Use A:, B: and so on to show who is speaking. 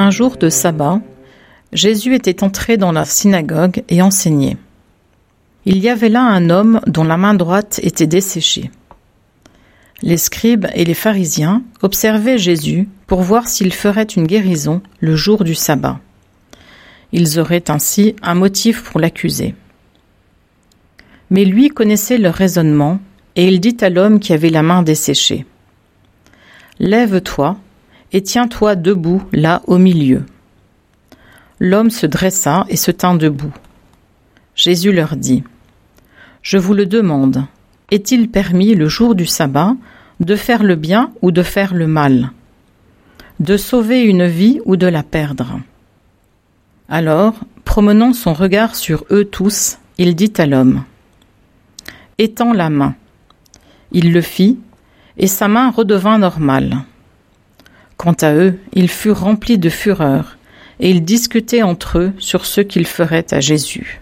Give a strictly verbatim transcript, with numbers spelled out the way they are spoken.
A: Un jour de sabbat, Jésus était entré dans la synagogue et enseignait. Il y avait là un homme dont la main droite était desséchée. Les scribes et les pharisiens observaient Jésus pour voir s'il ferait une guérison le jour du sabbat. Ils auraient ainsi un motif pour l'accuser. Mais lui connaissait leur raisonnement, et il dit à l'homme qui avait la main desséchée : « Lève-toi et tiens-toi debout là au milieu. » L'homme se dressa et se tint debout. Jésus leur dit : « Je vous le demande, est-il permis le jour du sabbat de faire le bien ou de faire le mal, de sauver une vie ou de la perdre ?» Alors, promenant son regard sur eux tous, il dit à l'homme : « Étends la main. » Il le fit, et sa main redevint normale. Quant à eux, ils furent remplis de fureur, et ils discutaient entre eux sur ce qu'ils feraient à Jésus.